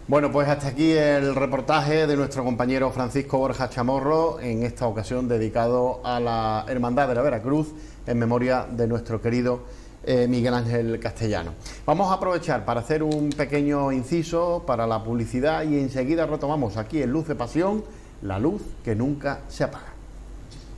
Bueno, pues hasta aquí el reportaje de nuestro compañero Francisco Borja Chamorro, en esta ocasión dedicado a la Hermandad de la Veracruz, en memoria de nuestro querido Miguel Ángel Castellano. Vamos a aprovechar para hacer un pequeño inciso para la publicidad y enseguida retomamos aquí en Luz de Pasión, la luz que nunca se apaga.